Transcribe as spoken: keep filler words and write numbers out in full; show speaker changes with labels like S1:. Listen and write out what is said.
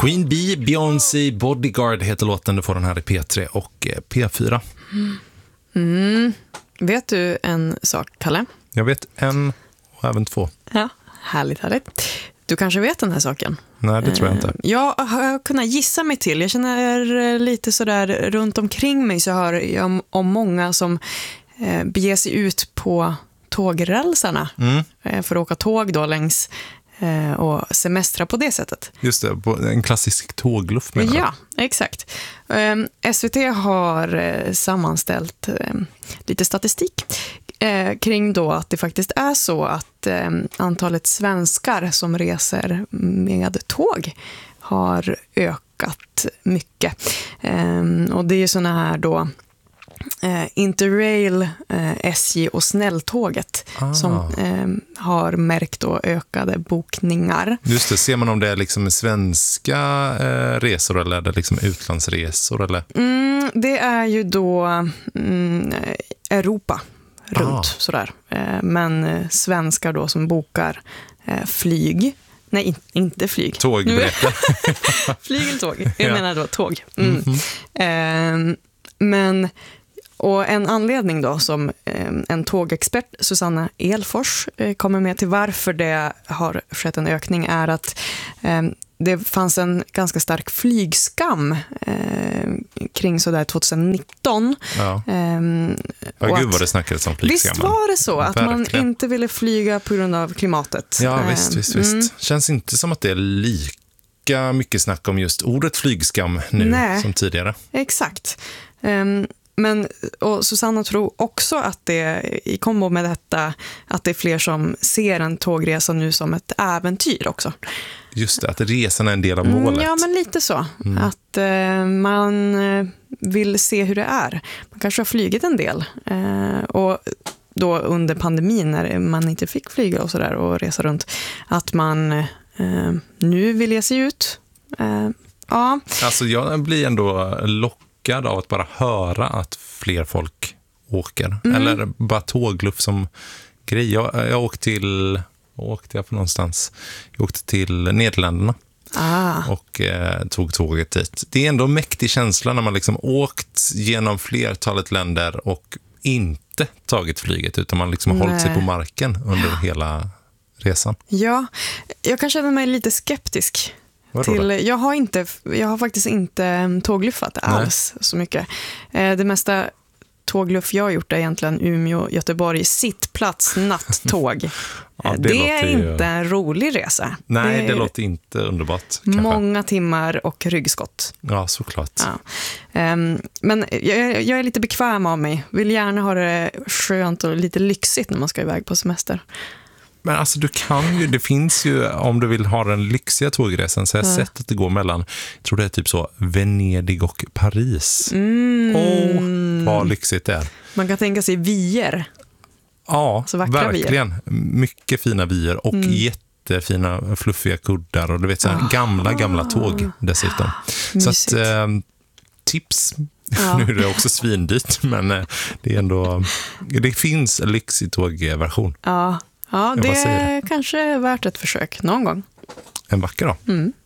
S1: Queen Bee, Beyoncé, Bodyguard heter låten. Du får den här i P tre och P fyra.
S2: Mm. Mm. Vet du en sak, Kalle?
S1: Jag vet en och även två.
S2: Ja, härligt, härligt. Du kanske vet den här saken?
S1: Nej, det tror jag inte.
S2: Jag har kunnat gissa mig till. Jag känner lite sådär runt omkring mig så hör jag om, om många som eh, beger sig ut på tågrälsarna mm. eh, för att åka tåg då längs eh, och semestra på det sättet.
S1: Just det, en klassisk tågluff menar
S2: Ja, exakt. Eh, S V T har eh, sammanställt eh, lite statistik eh, kring då att det faktiskt är så att eh, antalet svenskar som reser med tåg har ökat mycket. Eh, och det är ju såna här då Eh, Interrail, eh, S J och snälltåget ah. som eh, har märkt då ökade bokningar.
S1: Just det, ser man om det är liksom svenska eh, resor eller är det liksom utlandsresor? Eller?
S2: Mm, det är ju då mm, Europa runt ah. sådär. Eh, men eh, svenskar då som bokar eh, flyg. Nej, in, inte flyg.
S1: Tåg, berätta.
S2: Flyg eller tåg. Jag ja. menar då tåg. Mm. Mm-hmm. Eh, men och en anledning då som eh, en tågexpert, Susanna Elfors, eh, kommer med till varför det har skett en ökning är att eh, det fanns en ganska stark flygskam eh, kring sådär tjugonitton. Ja. Eh,
S1: ja, gud vad det snackades om flygskam.
S2: Visst var det så att Verkligen. man inte ville flyga på grund av klimatet.
S1: Ja, eh, visst, visst, visst. Mm. Känns inte som att det är lika mycket snack om just ordet flygskam nu Nej. som tidigare.
S2: Exakt. Um, men och Susanna tror också att det i kombo med detta att det är fler som ser en tågresa nu som ett äventyr också.
S1: Just det, att resan är en del av målet.
S2: Mm, ja, men lite så. Mm. Att uh, man uh, vill se hur det är. Man kanske har flygit en del. Uh, och då under pandemin när man inte fick flyga och sådär och resa runt. Att man uh, nu vill ge sig ut. Uh, ja.
S1: Alltså jag blir ändå lockad av att bara höra att fler folk åker. Mm. Eller bara tågluff som grej. Jag, jag åkte till... Vad åkte jag för någonstans? Jag åkte till Nederländerna. Ah. Och eh, tog tåget dit. Det är ändå en mäktig känsla när man liksom åkt genom flertalet länder och inte tagit flyget utan man liksom har hållit sig på marken under hela resan.
S2: Ja, jag kan känna mig lite skeptisk. Till, jag, har inte, jag har faktiskt inte tågluffat alls Nej. så mycket. Eh, det mesta tågluff jag har gjort är egentligen Umeå, Göteborg, sittplats, nattåg. ja, det det är ju... inte en rolig resa.
S1: Nej, det, det låter inte underbart.
S2: Kanske. Många timmar och ryggskott.
S1: Ja, såklart.
S2: Ja. Um, men jag, jag är lite bekväm av mig. Vill gärna ha det skönt och lite lyxigt när man ska iväg på semester.
S1: Men alltså du kan ju, det finns ju, om du vill ha den lyxiga tågresan så har jag ja. sett att det går mellan, jag tror det är typ så, Venedig och Paris. Åh, mm. oh, vad lyxigt det är.
S2: Man kan tänka sig vier.
S1: Ja, verkligen. Vier. Mycket fina vier och mm. jättefina fluffiga kuddar och du vet så här, oh. gamla, gamla tåg dessutom. Oh. Så att, eh, tips. Ja. Nu är det också svindyrt, men eh, det är ändå, det finns en lyxig tågversion.
S2: Ja. Ja, det är kanske värt ett försök någon gång.
S1: En vacker då.
S2: Mm.